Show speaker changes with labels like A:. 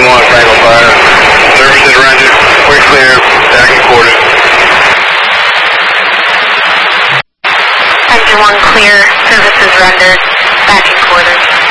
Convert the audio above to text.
A: Engine 1, Franklin Fire. Service is rendered. We're clear. Back in quarters.
B: Engine 1 clear. Service is rendered. Back in quarters.